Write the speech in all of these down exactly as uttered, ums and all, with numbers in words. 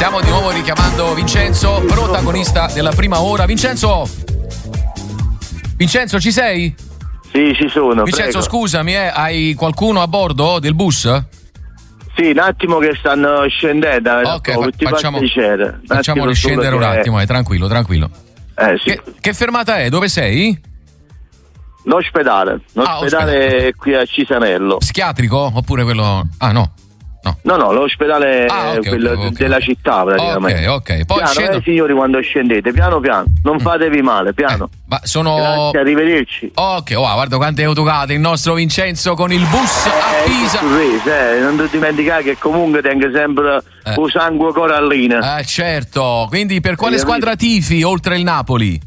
Stiamo di nuovo richiamando Vincenzo, protagonista della prima ora. Vincenzo! Vincenzo, ci sei? Sì, ci sono. Vincenzo, prego. scusami, eh, hai qualcuno a bordo del bus? Sì, un attimo che stanno scendendo. Ok, fa, fa- facciamo, piacere. facciamoli scendere un attimo, eh, tranquillo, tranquillo. Eh, sì. Che, che fermata è? Dove sei? L'ospedale. L'ospedale Ah, è qui a Cisanello. Psichiatrico? Oppure quello... Ah, no. No, no, no l'ospedale ah, okay, quello okay, okay, della okay. città praticamente. Ok, ok. Poi piano, scendo... eh, signori, quando scendete, piano piano, non mm. fatevi male, piano. Eh, ma sono... Grazie, arrivederci. Ok, wow, guarda quante autocate il nostro Vincenzo con il bus a eh, Pisa. Eh, non ti dimenticare che comunque tengo sempre eh. un sangue corallina. Eh, certo. Quindi per quale eh, squadra tifi oltre il Napoli?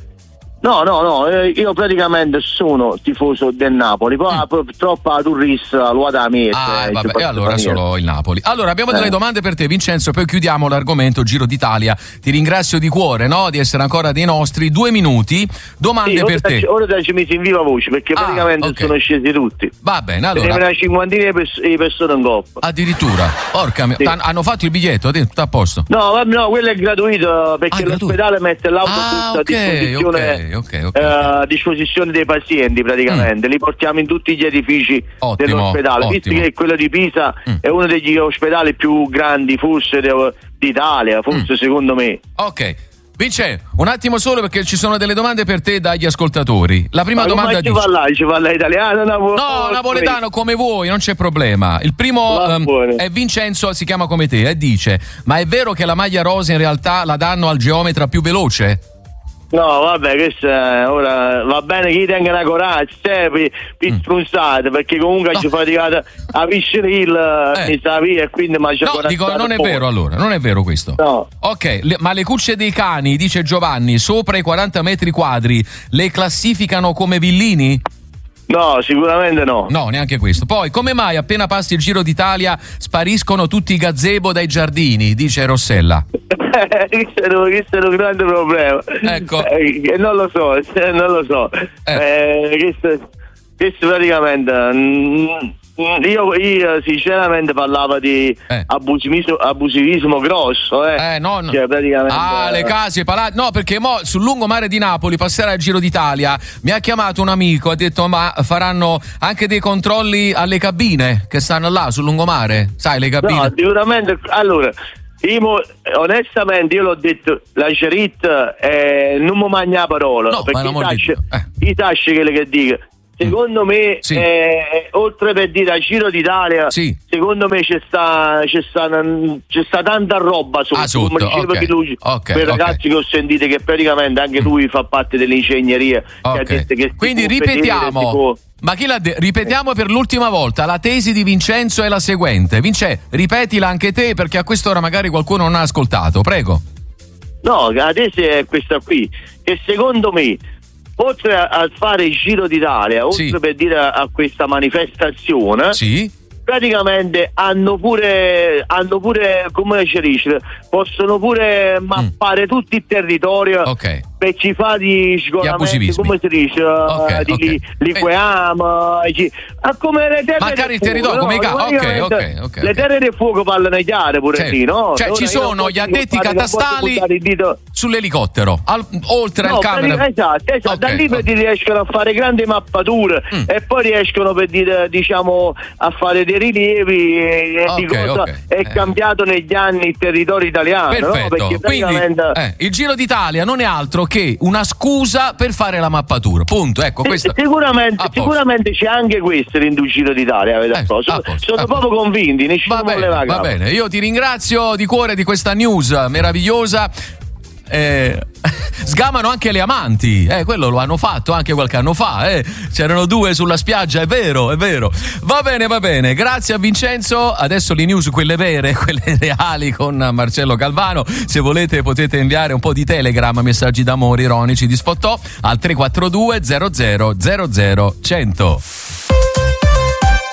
No, no, no, io praticamente sono tifoso del Napoli, poi mm. purtroppo la turista lo da me. Ah, eh, vabbè, e allora solo il Napoli. Allora, abbiamo delle eh. domande per te, Vincenzo, poi chiudiamo l'argomento Giro d'Italia. Ti ringrazio di cuore, no, di essere ancora dei nostri. Due minuti, domande sì, per te. Ci, ora ci mesi in viva voce, perché ah, praticamente okay. sono scesi tutti. Va bene, allora. Una cinquantina di pers- persone in coppa. Addirittura? Porca mia, sì. hanno fatto il biglietto, tutto a posto? No, no, quello è gratuito, perché ah, l'ospedale gratuito. mette l'autobus ah, a okay, disposizione. Okay, okay, okay. Uh, a disposizione dei pazienti praticamente, mm. li portiamo in tutti gli edifici ottimo, dell'ospedale, ottimo. visto che quello di Pisa mm. è uno degli ospedali più grandi forse d'Italia, forse mm. secondo me. Ok, Vince, un attimo solo perché ci sono delle domande per te dagli ascoltatori. La prima ma domanda ci dice... parla, ci parla italiano? Navo... No, napoletano come vuoi, non c'è problema. Il primo um, è Vincenzo, si chiama come te, e dice: ma è vero che la maglia rosa in realtà la danno al geometra più veloce? No, vabbè, questo è, ora va bene che tenga una corazza, per mm. strunzate, perché comunque no. ci faticate a Fisher Hill, eh. mi sta via e quindi ma c'è No, dico, non è poi. vero allora, non è vero questo. No. Ok, le, ma le cucce dei cani, dice Giovanni, sopra i quaranta metri quadri, le classificano come villini? No, sicuramente no. No, neanche questo. Poi, come mai appena passi il Giro d'Italia spariscono tutti i gazebo dai giardini, dice Rossella? questo, è un, questo è un grande problema. Ecco. Eh, non lo so, non lo so. Eh. Eh, questo, questo praticamente... Mm, Io, io sinceramente parlavo di eh. abusivismo, abusivismo grosso, eh. Eh, no, no. Cioè, praticamente, ah, le case, palazzi. No, perché mo sul lungomare di Napoli passerà il Giro d'Italia. Mi ha chiamato un amico, ha detto: ma faranno anche dei controlli alle cabine che stanno là sul lungomare? Sai, le cabine? No, sicuramente. Allora, io, onestamente, io l'ho detto, la Cerit eh, non mi mangia la parola, no, perché i tasci, eh. i tasci che le dico. Secondo me, sì. eh, oltre per dire a Giro d'Italia, sì. secondo me c'è sta, c'è sta, c'è sta tanta roba sotto, ah, sotto. come diceva Okay. di lui, Okay. per ragazzi okay. che ho sentito che praticamente anche lui fa parte dell'ingegneria. Okay. Che ha detto che quindi ripetiamo, può... ma chi l'ha de- ripetiamo per l'ultima volta, la tesi di Vincenzo è la seguente. Vince, ripetila anche te perché a quest'ora magari qualcuno non ha ascoltato, prego. No, la tesi è questa qui, che secondo me oltre a fare il Giro d'Italia, oltre sì. per dire a questa manifestazione, sì. praticamente hanno pure, hanno pure, come si dice, possono pure mappare mm. tutto il territorio. Ok. Per ci fa di sgolamenti, come si dice, okay, di okay. liquiamo, eh. come le terre marcare il fuoco, territorio, no? come i ca- okay, okay, okay, le terre del fuoco parlano chiare pure certo. lì, no? Cioè allora ci sono gli addetti catastali sull'elicottero, al, oltre no, al camera. Esatto, esatto. Okay, da lì per okay. dire riescono a fare grandi mappature mm. e poi riescono per dire, diciamo, a fare dei rilievi e okay, di cosa okay. è eh. cambiato negli anni il territorio italiano. Perfetto, no? Perché praticamente... quindi eh, il Giro d'Italia non è altro che una scusa per fare la mappatura, punto. Ecco, questo. Sicuramente, sicuramente c'è anche questo in Giro d'Italia. Eh, sono sono proprio convinti, nessuno va bene, va bene. Io ti ringrazio di cuore di questa news meravigliosa. Eh, sgamano anche le amanti, eh, quello lo hanno fatto anche qualche anno fa, eh. C'erano due sulla spiaggia, è vero, è vero. Va bene, va bene, grazie a Vincenzo. Adesso le news, quelle vere, quelle reali, con Marcello Calvano. Se volete potete inviare un po' di Telegram, messaggi d'amore ironici di Spottò al tre quattro due zero zero zero zero cento.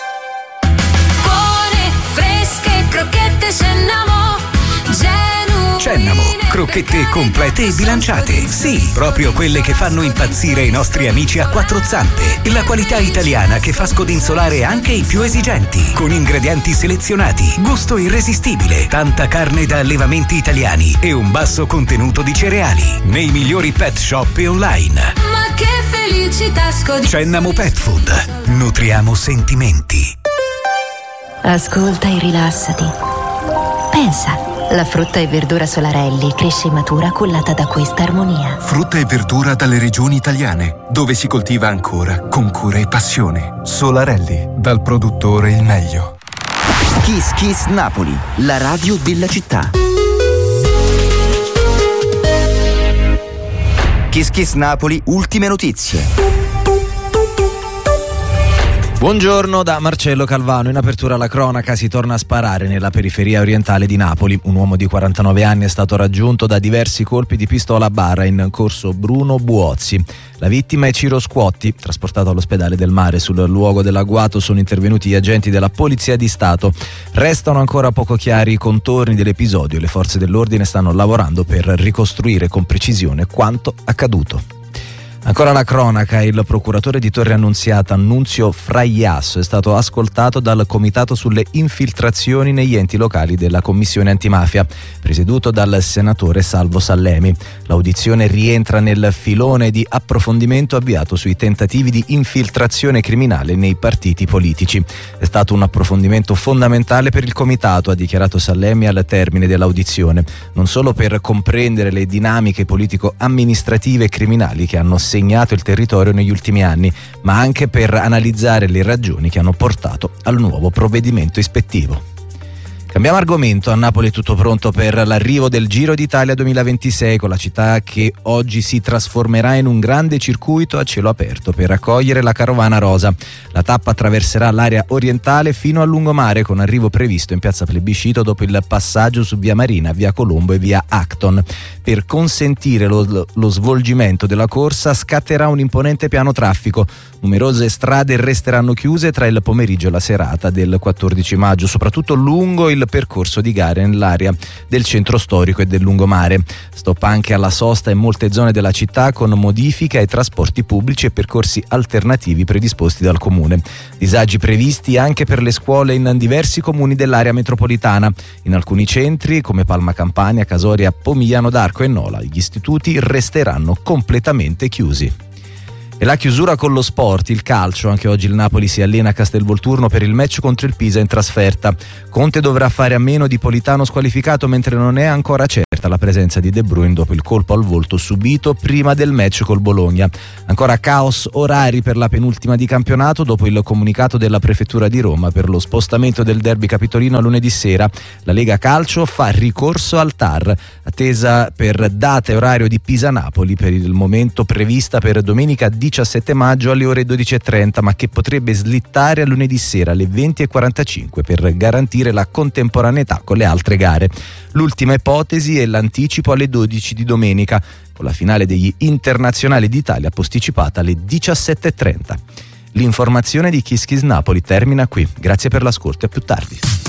Buone, fresche, crocchette, se Namo, Genuine Cennamo, crocchette complete e bilanciate. Sì, proprio quelle che fanno impazzire i nostri amici a quattro zampe. La qualità italiana che fa scodinzolare anche i più esigenti. Con ingredienti selezionati, gusto irresistibile, tanta carne da allevamenti italiani e un basso contenuto di cereali. Nei migliori pet shop e online. Ma che felicità scodi. Cennamo Pet Food. Nutriamo sentimenti. Ascolta e rilassati. Pensa. La frutta e verdura Solarelli cresce e matura cullata da questa armonia. Frutta e verdura dalle regioni italiane, dove si coltiva ancora con cura e passione. Solarelli, dal produttore il meglio. Kiss Kiss Napoli, la radio della città. Kiss Kiss Napoli, ultime notizie. Buongiorno da Marcello Calvano. In apertura alla cronaca si torna a sparare nella periferia orientale di Napoli. Un uomo di quarantanove anni è stato raggiunto da diversi colpi di pistola a bara in corso Bruno Buozzi. La vittima è Ciro Squotti, trasportato all'ospedale del Mare. Sul luogo dell'agguato sono intervenuti gli agenti della Polizia di Stato. Restano ancora poco chiari i contorni dell'episodio. Le forze dell'ordine stanno lavorando per ricostruire con precisione quanto accaduto. Ancora la cronaca, il procuratore di Torre Annunziata Nunzio Fraiasso è stato ascoltato dal Comitato sulle infiltrazioni negli enti locali della Commissione Antimafia, presieduto dal senatore Salvo Sallemi. L'audizione rientra nel filone di approfondimento avviato sui tentativi di infiltrazione criminale nei partiti politici. È stato un approfondimento fondamentale per il Comitato, ha dichiarato Sallemi al termine dell'audizione, non solo per comprendere le dinamiche politico-amministrative e criminali che hanno segnato il territorio negli ultimi anni, ma anche per analizzare le ragioni che hanno portato al nuovo provvedimento ispettivo. Cambiamo argomento. A Napoli è tutto pronto per l'arrivo del Giro d'Italia duemilaventisei, con la città che oggi si trasformerà in un grande circuito a cielo aperto per accogliere la carovana rosa. La tappa attraverserà l'area orientale fino al lungomare, con arrivo previsto in piazza Plebiscito dopo il passaggio su via Marina, via Colombo e via Acton. Per consentire lo, lo svolgimento della corsa scatterà un imponente piano traffico. Numerose strade resteranno chiuse tra il pomeriggio e la serata del quattordici maggio, soprattutto lungo il percorso di gare nell'area del centro storico e del lungomare. Stop anche alla sosta in molte zone della città, con modifiche ai trasporti pubblici e percorsi alternativi predisposti dal comune. Disagi previsti anche per le scuole in diversi comuni dell'area metropolitana. In alcuni centri, come Palma Campania, Casoria, Pomigliano d'Arco e Nola, gli istituti resteranno completamente chiusi. E la chiusura con lo sport, il calcio. Anche oggi il Napoli si allena a Castelvolturno per il match contro il Pisa in trasferta. Conte dovrà fare a meno di Politano squalificato, mentre non è ancora certa la presenza di De Bruyne dopo il colpo al volto subito prima del match col Bologna. Ancora caos orari per la penultima di campionato dopo il comunicato della prefettura di Roma per lo spostamento del derby capitolino a lunedì sera. La Lega Calcio fa ricorso al T A R, attesa per data e orario di Pisa-Napoli, per il momento prevista per domenica diciassette maggio alle ore dodici e trenta, ma che potrebbe slittare a lunedì sera alle venti e quarantacinque per garantire la contemporaneità con le altre gare. L'ultima ipotesi è l'anticipo alle dodici di domenica, con la finale degli internazionali d'Italia posticipata alle diciassette e trenta. L'informazione di Kiss Kiss Napoli termina qui. Grazie per l'ascolto e a più tardi.